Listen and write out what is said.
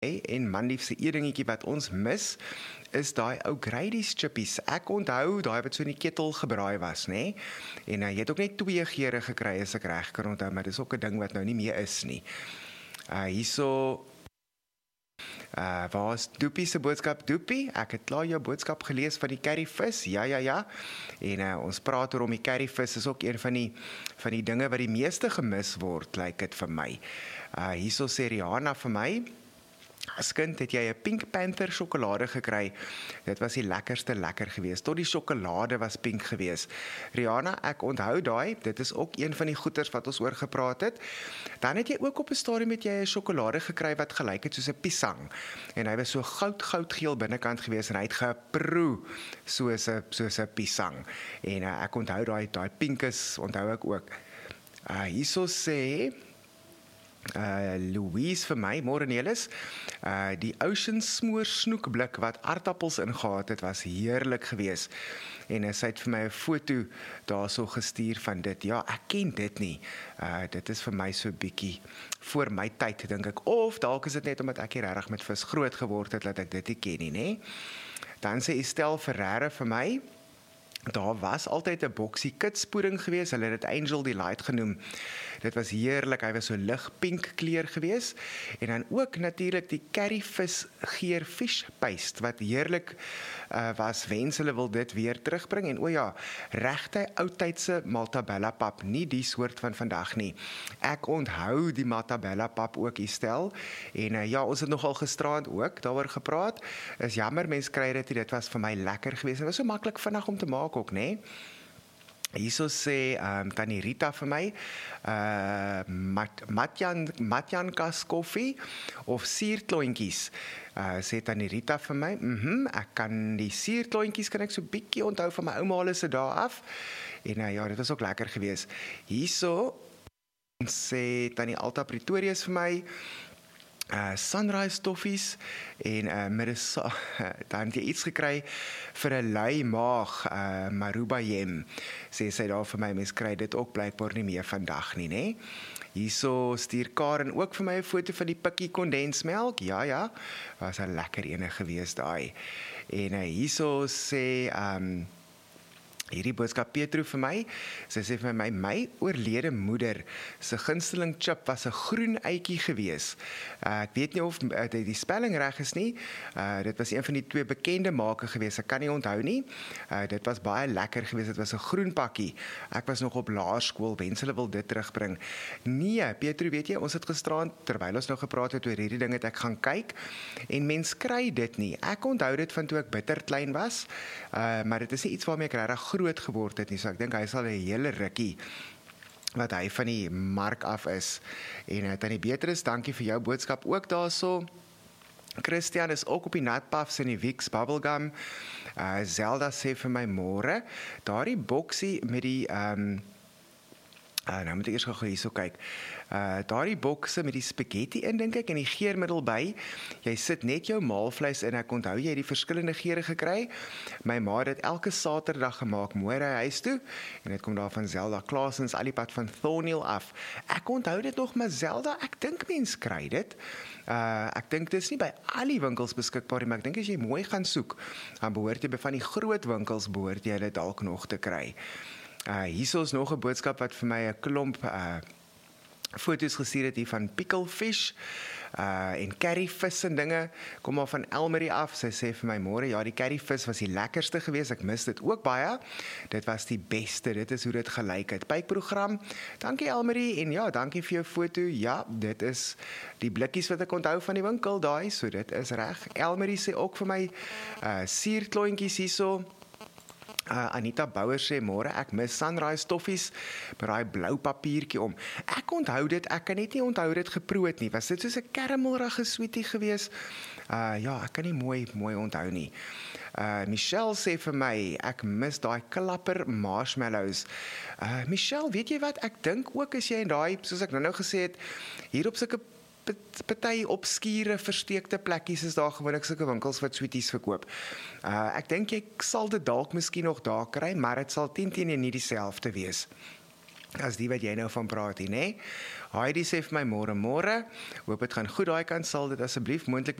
En manliefste een dingetjie wat ons mis, is daai ou Grady's chippies. Ek onthou daai wat so in die ketel gebraai was, né? En jy het ook net 2 geure gekry as ek reg kan onthou, maar dis ook 'n ding wat nou nie meer is nie. Hierso waar is Doopie se boodskap? Doopie, ek het klaar jou boodskap gelees van die curryvis. Ja. En ons praat oor om die curryvis is ook een van die dinge wat die meeste gemis word, lyk dit vir my. Hierso sê Rihanna vir my, as kind het jy 'n Pink Panther sjokolade gekry. Dit was die lekkerste lekker geweest. Tot die sjokolade was pink geweest. Rihanna, ek onthou daai. Dit is ook een van die goeters wat ons oor gepraat het. Dan het jy ook op 'n stadium met jy 'n sjokolade gekry wat gelyk het soos 'n pisang. En hy was so goudgeel binnekant geweest en hy het geproe soos 'n pisang. En ek onthou daai pinkes, onthou ek ook. Hierso sê Louise vir my, môre Nelis, die Ocean Smoor snoekblik wat aardappels ingehaat het, was heerlik geweest. En sy het vir my 'n foto daarso gestuur van dit. Ja, ek ken dit nie. Dit is vir my so bietjie voor my tyd, dink ek. Of dalk is dit net omdat ek hier regtig met vis groot geword het, dat ek dit nie ken nie, né? Dan sê Estelle Ferreira vir my, daar was altyd 'n boksie kitspoeding geweest, hulle het dit Angel Delight genoem. Dit was heerlik, hy was so lig pink kleur geweest. En dan ook natuurlik die curryvis geur fish paste wat heerlik was. Wens hulle wil dit weer terugbring. En o ja, regte oudtydse Maltabella pap, nie die soort van vandag nie. Ek onthou die Maltabella pap ook, Estelle. En ja, ons het nogal gisterand ook daaroor gepraat. Is jammer mense kry dit was vir my lekker geweest. Dit was so maklik vinnig om te maak ook, né? Hierso sê Tannie Rita vir my, Matjankas koffie of suurklontjies. Sê Tannie Rita vir my, ek kan die suurklontjies kan ek so bietjie onthou van my ouma hulle se dae af. En ja, dit was ook lekker geweest. Hierso sê Tannie Alta Pretorius vir my, Sunrise Toffies en dan het jy iets gekry vir 'n lui maag, Maruba Jem, sê sy daar vir my, mens kry dit ook blykbaar nie meer vandag nie, né? Hierso stuur Karen ook vir my 'n foto van die pikkie kondensmelk, ja, was 'n lekker ene geweest daai. En hierso sê, hierdie boodskap Petro vir my, sy sê vir my oorlede moeder se gunsteling chip was 'n groen uitjie gewees. Ek weet nie of die spelling reg is nie. Dit was een van die 2 bekende make gewees. Ek kan nie onthou nie. Dit was baie lekker gewees. Dit was 'n groen pakkie. Ek was nog op laerskool. Wens hulle wil dit terugbring. Nee, Petro, weet jy, ons het gisterand terwyl ons nou gepraat het oor hierdie ding het ek gaan kyk en mens kry dit nie. Ek onthou dit van toe ek bitter klein was, maar dit is nie iets waarmee ek regtig groot geword het nie, so ek dink hy sal 'n hele rukkie wat hy van die mark af is. En Tannie Beatrice, dankie vir jou boodskap ook daarso. Christian is ook op die Nutpuffs en die Vicks Bubblegum. Zelda sê vir my môre, daardie boksie met die nou moet ek eers gou hierso kyk. Daardie bokse met die spaghetti in, dink ek, en die geurmiddel by. Jy sit net jou maalvleis in. Ek onthou jy het die verskillende geure gekry. My ma het dit elke Saterdag gemaak, mooi ry huis toe. En dit kom daar van Zelda Klaasens, al die pad van Thornhill af. Ek onthou dit nog, maar Zelda, ek dink mens kry dit. Ek dink dit is nie by al die winkels beskikbaar nie, maar ek dink as jy mooi gaan soek, dan behoort jy by van die groot winkels behoort jy dit dalk nog te kry. Hierso is nog 'n boodskap wat vir my 'n klomp foto's gestuur het hier van picklefish en curryvis en dinge. Kom maar van Elmarie af. Sy sê vir my môre, ja, die curryvis was die lekkerste geweest. Ek mis dit ook baie. Dit was die beste. Dit is hoe dit gelyk het. Pypprogram. Dankie Elmarie en ja, dankie vir jou foto. Ja, dit is die blikkies wat ek onthou van die winkel daai, so dit is reg. Elmarie sê ook vir my suurklontjies hierso. Anita Bouwer sê môre, ek mis Sunrise Toffies met daai blou papiertjie om. Ek onthou dit, ek kan net nie onthou dit geproe het nie. Was dit soos 'n karamelrige sweetie gewees? Ja, ek kan nie mooi onthou nie. Michelle sê vir my, ek mis daai klapper marshmallows. Michelle, weet jy wat? Ek dink ook as jy in daai, soos ek nou gesê het, hier op sulke party obskure versteekte plekkies is daar gewoonlik sulke winkels wat sweeties verkoop. Ek dink jy sal dit dalk miskien nog daar kry, maar dit sal teen nie dieselfde wees. as die wat jy nou van praat hier, nê? Heidi sê vir my môre. Hoop dit gaan goed daai kant, sal dit asseblief moontlik